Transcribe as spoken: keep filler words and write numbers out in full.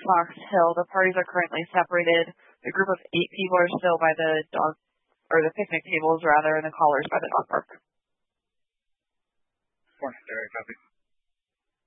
Fox Hill. The parties are currently separated. The group of eight people are still by the dog, or the picnic tables rather, and the callers by the dog park. Morning, Derek. Copy.